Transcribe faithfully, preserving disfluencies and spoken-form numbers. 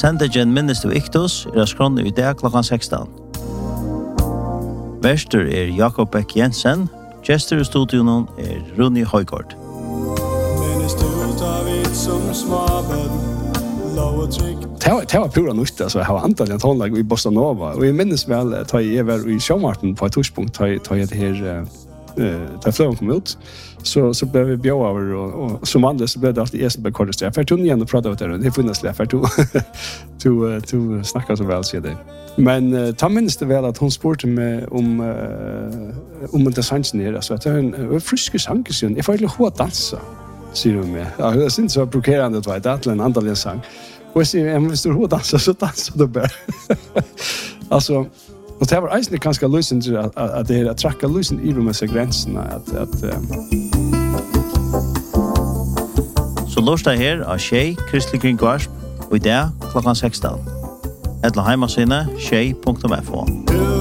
Sendegen minnes du Iktus er skronne i dag klokkan sekstan. Verster er Jakob Beck Jensen, gestor i studion er Runi Højgaard. Minnes du David som småbød, lov og trygg. Det var pura nytt, altså jeg har antallet tonlag i Bossa Nova, og jeg minnes vel at jeg var i Sjømarten på et torspunkt, da jeg det her, da fløven kom ut, så, så ble vi bjør over, og, og som andre så ble det alltid jeg som ble kortest. Jeg fikk igjen og prate om det, det er funnet slik, for du snakker så vel, sier det. Men uh, ta minnes det vel at hun spurte meg om, uh, om det sangen her, altså at det er en uh, friske sang, sier jeg får ikke lov å danse, sier hun meg. Ja, jeg synes det var provokerende, det var et eller annet annerledes sang. Og jeg sier, hvis du har danset, så danser du bare. altså, og det var egentlig ganske løsende til at, at det er at trakka løsende i rommet seg grensene. At, at, um... Så lort deg her av Tjei, Kristelig Kringvarsp, og i dag klokkan sekstan. Etla heimasynne, tjei punktum f o.